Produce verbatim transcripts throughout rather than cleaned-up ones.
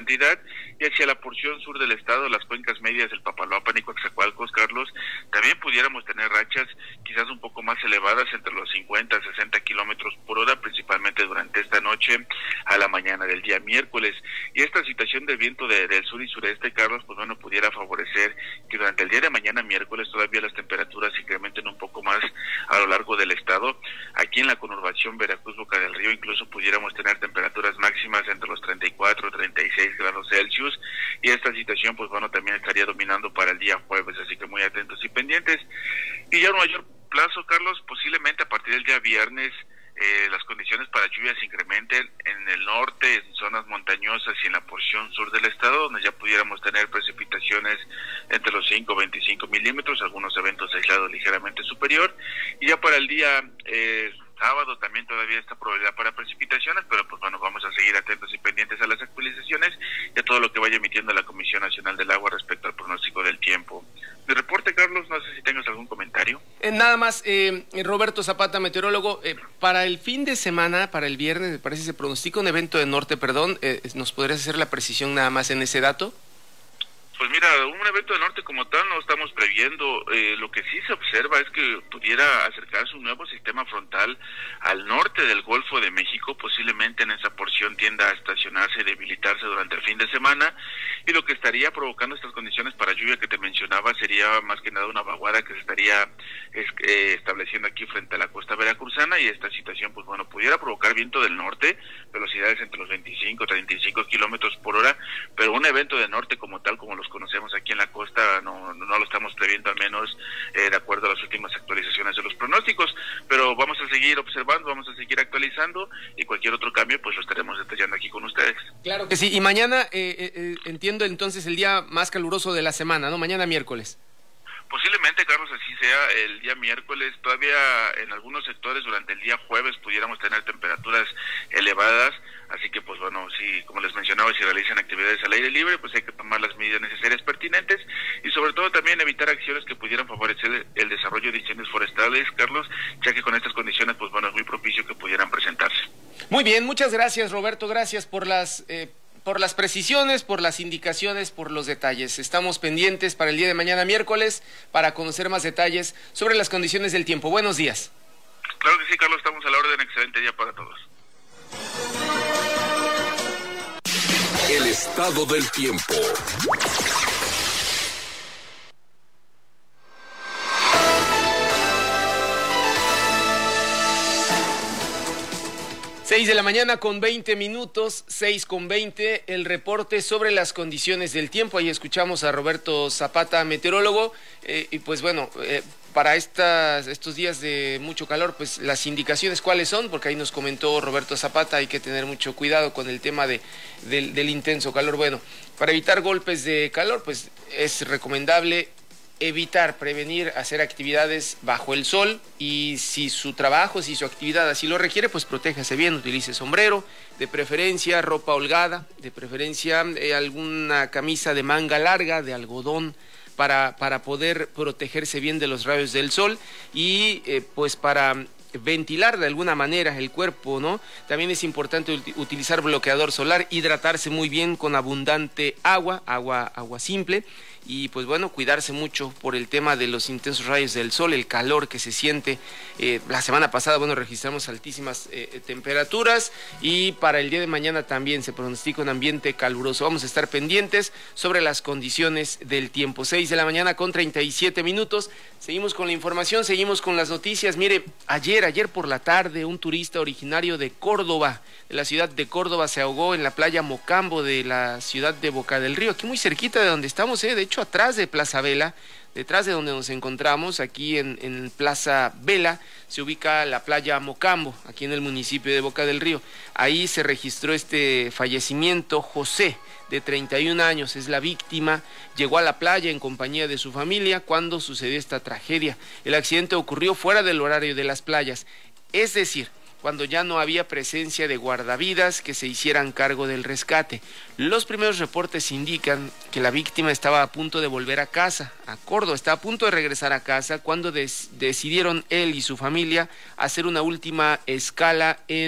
cantidad, y hacia la porción sur del estado, las cuencas medias del Papaloapan y Coatzacoalcos, Carlos, también pudiéramos tener rachas quizás un poco más elevadas, entre los cincuenta a sesenta kilómetros por hora, principalmente durante esta noche a la mañana del día miércoles. Y esta situación del viento de, del sur y sureste, Carlos, pues bueno, pudiera favorecer que durante el día de mañana miércoles todavía las temperaturas incrementen un poco más a lo largo del estado. Aquí en la conurbación Veracruz-Boca del Río incluso pudiéramos tener temperaturas máximas entre los treinta y cuatro, treinta y seis grados Celsius, y esta situación pues bueno también estaría dominando para el día jueves, así que muy atentos y pendientes. Y ya a un mayor plazo, Carlos, posiblemente a partir del día viernes Eh, las condiciones para lluvias se incrementen en el norte, en zonas montañosas y en la porción sur del estado, donde ya pudiéramos tener precipitaciones entre los cinco y veinticinco milímetros, algunos eventos aislados ligeramente superior, y ya para el día eh, sábado también todavía está probabilidad para precipitaciones, pero pues bueno, vamos a seguir atentos y pendientes a las actualizaciones y a todo lo que vaya emitiendo la Comisión Nacional del Agua respecto al pronóstico del tiempo. Mi reporte, Carlos, no sé si tengas algún comentario. Eh, nada más, eh, Roberto Zapata, meteorólogo, eh, para el fin de semana, para el viernes, me parece, se pronostica un evento de norte, perdón, eh, ¿nos podrías hacer la precisión nada más en ese dato? Pues mira, un evento de norte como tal no estamos previendo. Eh, lo que sí se observa es que pudiera acercarse un nuevo sistema frontal al norte del Golfo de México, posiblemente en esa porción tienda a estacionarse y debilitarse durante el fin de semana, y lo que estaría provocando estas condiciones para lluvia que te mencionaba sería más que nada una vaguada que se estaría es, eh, estableciendo aquí frente a la costa veracruzana, y esta situación pues bueno pudiera provocar viento del norte, velocidades entre los veinticinco y treinta y cinco kilómetros por hora, pero un evento de norte como tal, como los conocemos aquí en la costa, no, no lo estamos previendo, al menos eh, de acuerdo a las últimas actualizaciones de los pronósticos, pero vamos a seguir observando, vamos a seguir actualizando, y cualquier otro cambio pues lo estaremos detallando aquí con ustedes. Claro que sí, y mañana eh, eh, entiendo entonces el día más caluroso de la semana, ¿no? Mañana miércoles. Posiblemente, Carlos, así sea el día miércoles. Todavía en algunos sectores durante el día jueves pudiéramos tener temperaturas elevadas, así que pues bueno, si como les mencionaba, si realizan actividades al aire libre, pues hay que tomar las medidas necesarias pertinentes, y sobre todo también evitar acciones que pudieran favorecer el desarrollo de incendios forestales, Carlos, ya que con estas condiciones pues bueno es muy propicio que pudieran presentarse. Muy bien, muchas gracias, Roberto, gracias por las eh... por las precisiones, por las indicaciones, por los detalles. Estamos pendientes para el día de mañana miércoles para conocer más detalles sobre las condiciones del tiempo. Buenos días. Claro que sí, Carlos, estamos a la orden. Excelente día para todos. El estado del tiempo. seis de la mañana con veinte minutos, seis con veinte, el reporte sobre las condiciones del tiempo. Ahí escuchamos a Roberto Zapata, meteorólogo, eh, y pues bueno, eh, para estas, estos días de mucho calor, pues las indicaciones cuáles son, porque ahí nos comentó Roberto Zapata, hay que tener mucho cuidado con el tema de, del, del intenso calor. Bueno, para evitar golpes de calor, pues es recomendable evitar, prevenir, hacer actividades bajo el sol, y si su trabajo, si su actividad así lo requiere, pues protéjase bien, utilice sombrero, de preferencia ropa holgada, de preferencia eh, alguna camisa de manga larga, de algodón, para, para poder protegerse bien de los rayos del sol, y eh, pues para ventilar de alguna manera el cuerpo, ¿no? También es importante utilizar bloqueador solar, hidratarse muy bien con abundante agua, agua, agua simple, y pues bueno, cuidarse mucho por el tema de los intensos rayos del sol, el calor que se siente. Eh, la semana pasada, bueno, registramos altísimas eh, temperaturas, y para el día de mañana también se pronostica un ambiente caluroso. Vamos a estar pendientes sobre las condiciones del tiempo. seis de la mañana con treinta y siete minutos. Seguimos con la información, seguimos con las noticias. Mire, ayer, ayer por la tarde, un turista originario de Córdoba, de la ciudad de Córdoba, se ahogó en la playa Mocambo de la ciudad de Boca del Río, aquí muy cerquita de donde estamos, eh, de hecho atrás de Plaza Vela, detrás de donde nos encontramos, aquí en, en Plaza Vela, se ubica la playa Mocambo, aquí en el municipio de Boca del Río. Ahí se registró este fallecimiento. José, de treinta y un años, es la víctima. Llegó a la playa en compañía de su familia cuando sucedió esta tragedia. El accidente ocurrió fuera del horario de las playas, es decir, cuando ya no había presencia de guardavidas que se hicieran cargo del rescate. Los primeros reportes indican que la víctima estaba a punto de volver a casa, a Córdoba, estaba a punto de regresar a casa cuando des- decidieron él y su familia hacer una última escala en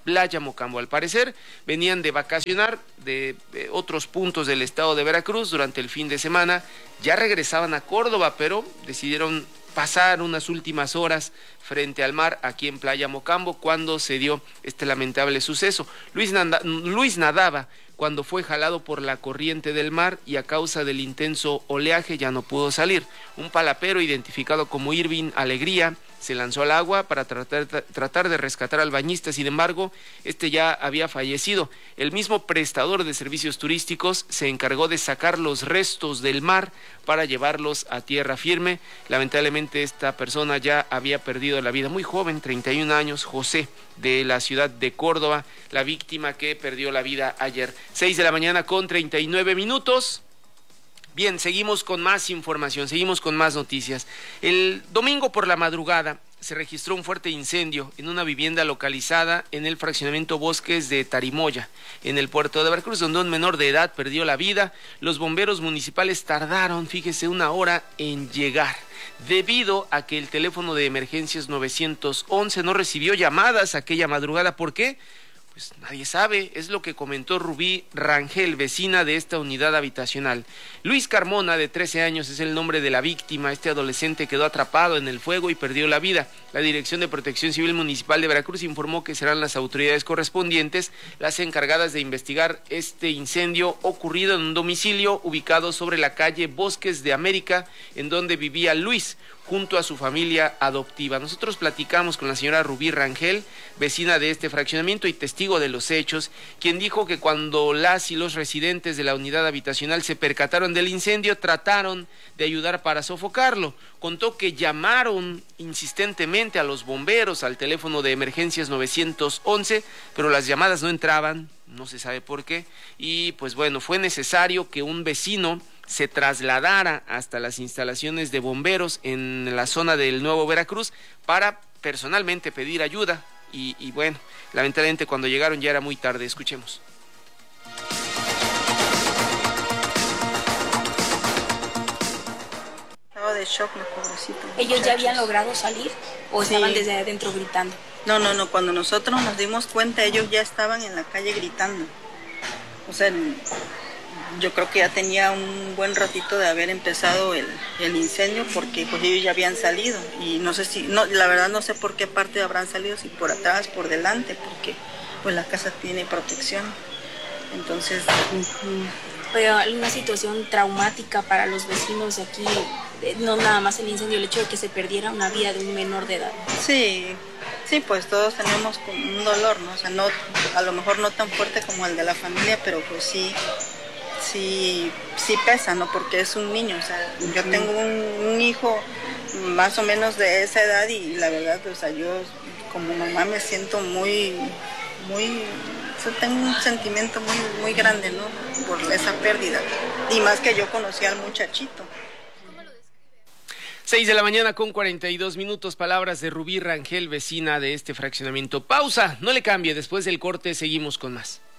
Playa Mocambo. Al parecer venían de vacacionar de, de otros puntos del estado de Veracruz durante el fin de semana, ya regresaban a Córdoba, pero decidieron pasar unas últimas horas frente al mar aquí en Playa Mocambo cuando se dio este lamentable suceso. Luis, Nanda, Luis nadaba cuando fue jalado por la corriente del mar y a causa del intenso oleaje ya no pudo salir. Un palapero identificado como Irving Alegría se lanzó al agua para tratar, tratar de rescatar al bañista, sin embargo, este ya había fallecido. El mismo prestador de servicios turísticos se encargó de sacar los restos del mar para llevarlos a tierra firme. Lamentablemente esta persona ya había perdido la vida, muy joven, treinta y un años, José, de la ciudad de Córdoba, la víctima que perdió la vida ayer. seis de la mañana con treinta y nueve minutos. Bien, seguimos con más información, seguimos con más noticias. El domingo por la madrugada se registró un fuerte incendio en una vivienda localizada en el fraccionamiento Bosques de Tarimoya, en el puerto de Veracruz, donde un menor de edad perdió la vida. Los bomberos municipales tardaron, fíjese, una hora en llegar, debido a que el teléfono de emergencias nueve once no recibió llamadas aquella madrugada. ¿Por qué? Pues nadie sabe, es lo que comentó Rubí Rangel, vecina de esta unidad habitacional. Luis Carmona, de trece años, es el nombre de la víctima. Este adolescente quedó atrapado en el fuego y perdió la vida. La Dirección de Protección Civil Municipal de Veracruz informó que serán las autoridades correspondientes las encargadas de investigar este incendio ocurrido en un domicilio ubicado sobre la calle Bosques de América, en donde vivía Luis junto a su familia adoptiva. Nosotros platicamos con la señora Rubí Rangel, vecina de este fraccionamiento y testigo de los hechos, quien dijo que cuando las y los residentes de la unidad habitacional se percataron del incendio, trataron de ayudar para sofocarlo. Contó que llamaron insistentemente a los bomberos al teléfono de emergencias nueve once, pero las llamadas no entraban, no se sabe por qué, y pues bueno, fue necesario que un vecino se trasladara hasta las instalaciones de bomberos en la zona del Nuevo Veracruz para personalmente pedir ayuda y, y bueno, lamentablemente cuando llegaron ya era muy tarde. Escuchemos. Estaba de shock, mi pobrecito. ¿Ellos muchachos. ya habían logrado salir o sí. estaban desde adentro gritando? No, no, no, cuando nosotros nos dimos cuenta ellos ya estaban en la calle gritando. O sea, yo creo que ya tenía un buen ratito de haber empezado el, el incendio porque pues ellos ya habían salido y no sé si, no, la verdad no sé por qué parte habrán salido, si por atrás, por delante, porque pues la casa tiene protección, entonces... Pero alguna situación traumática para los vecinos de aquí, no nada más el incendio, el hecho de que se perdiera una vida de un menor de edad. Sí, sí, pues todos tenemos un dolor, ¿no? O sea, no, a lo mejor no tan fuerte como el de la familia, pero pues sí... sí, sí pesa, ¿no? Porque es un niño, o sea, yo tengo un, un hijo más o menos de esa edad y la verdad, o sea, yo como mamá me siento muy, muy, o sea, tengo un sentimiento muy, muy grande, ¿no? Por esa pérdida, y más que yo conocí al muchachito. seis de la mañana con cuarenta y dos minutos, palabras de Rubí Rangel, vecina de este fraccionamiento. Pausa, no le cambie, después del corte seguimos con más.